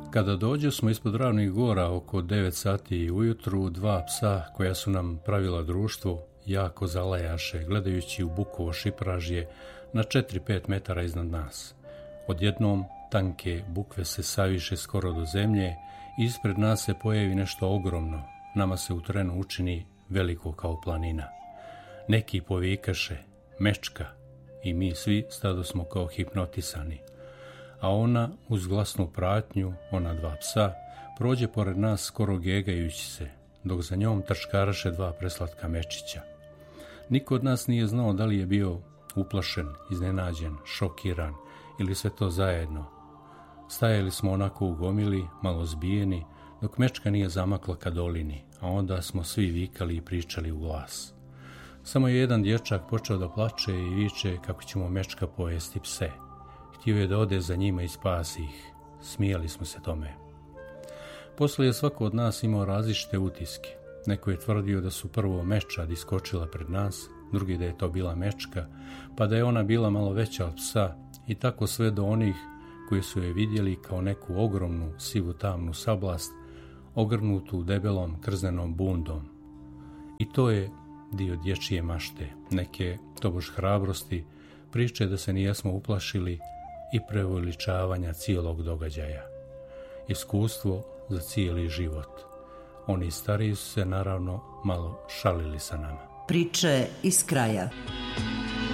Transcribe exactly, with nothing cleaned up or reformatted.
Kada dođe smo ispod Ravnih gora oko devet sati ujutru, dva psa koja su nam pravila društvo jako zalajaše gledajući u bukovo šipražje na četiri pet metara iznad nas. Odjednom tanke bukve se saviše skoro do zemlje i ispred nas se pojavi nešto ogromno, nama se u trenu učini veliko kao planina. Neki povikaše, mečka, i mi svi stado smo kao hipnotisani. A ona, uz glasnu pratnju, ona dva psa, prođe pored nas skoro gegajući se, dok za njom trčkaraše dva preslatka mečića. Niko od nas nije znao da li je bio uplašen, iznenađen, šokiran ili sve to zajedno. Stajali smo onako u gomili, malo zbijeni, dok mečka nije zamakla ka dolini, a onda smo svi vikali i pričali u glas. Samo je jedan dječak počeo da plače i viče kako ćemo mečka pojesti pse. Htio je da ode za njima i spasi ih. Smijali smo se tome. Poslije je svako od nas imao različite utiske. Neko je tvrdio da su prvo mečad iskočila pred nas, drugi da je to bila mečka, pa da je ona bila malo veća od psa i tako sve do onih koji su je vidjeli kao neku ogromnu sivu tamnu sablast, ogrnutu debelom krznenom bundom. I to je dio dječje mašte, neke tobož hrabrosti, priče da se nijesmo uplašili i preuveličavanja cijelog događaja. Iskustvo za cijeli život. Oni stariji su se naravno malo šalili sa nama. Priče iz kraja.